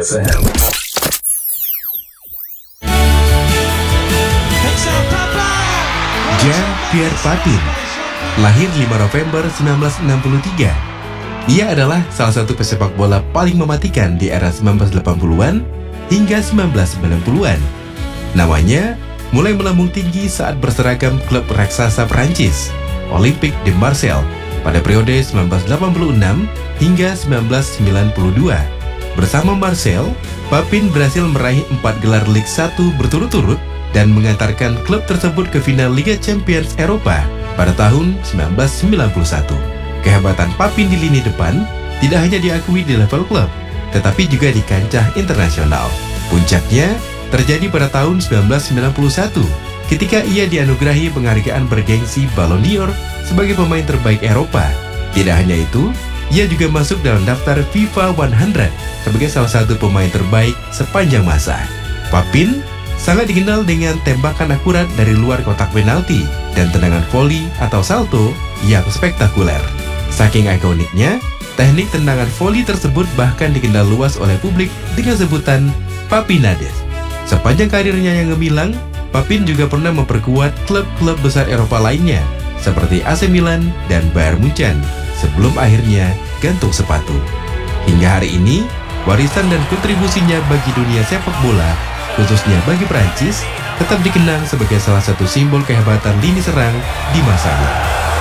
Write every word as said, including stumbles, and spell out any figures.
F M. Jean-Pierre Papin lahir lima November seribu sembilan ratus enam puluh tiga. Ia adalah salah satu pesepak bola paling mematikan di era seribu sembilan ratus delapan puluhan hingga seribu sembilan ratus sembilan puluhan. Namanya mulai melambung tinggi saat berseragam klub raksasa Perancis, Olympique de Marseille, pada periode seribu sembilan ratus delapan puluh enam hingga seribu sembilan ratus sembilan puluh dua. Bersama Marseille, Papin berhasil meraih empat gelar Ligue satu berturut-turut dan mengantarkan klub tersebut ke final Liga Champions Eropa pada tahun seribu sembilan ratus sembilan puluh satu. Kehebatan Papin di lini depan tidak hanya diakui di level klub, tetapi juga di kancah internasional. Puncaknya terjadi pada tahun seribu sembilan ratus sembilan puluh satu ketika ia dianugerahi penghargaan bergengsi Ballon d'Or sebagai pemain terbaik Eropa. Tidak hanya itu, ia juga masuk dalam daftar FIFA seratus sebagai salah satu pemain terbaik sepanjang masa. Papin sangat dikenal dengan tembakan akurat dari luar kotak penalti dan tendangan voli atau salto yang spektakuler. Saking ikoniknya, teknik tendangan voli tersebut bahkan dikenal luas oleh publik dengan sebutan Papinades. Sepanjang karirnya yang gemilang, Papin juga pernah memperkuat klub-klub besar Eropa lainnya seperti A C Milan dan Bayern Munchen sebelum akhirnya gantung sepatu. Hingga hari ini, warisan dan kontribusinya bagi dunia sepak bola, khususnya bagi Prancis, tetap dikenang sebagai salah satu simbol kehebatan lini serang di masanya.